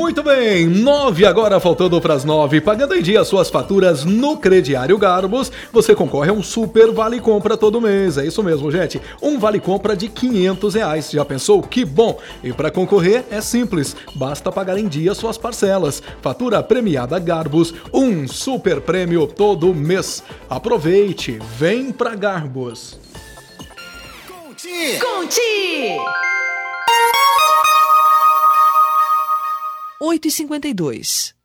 Muito bem, 9 agora, faltando para as 9. Pagando em dia suas faturas no Crediário Garbus, você concorre a um super vale compra todo mês. É isso mesmo, gente. Um vale compra de R$ 500. Já pensou? Que bom! E para concorrer é simples, basta pagar em dia suas parcelas. Fatura premiada Garbus, um super prêmio todo mês. Aproveite, vem pra Garbus. Conte! 8h52.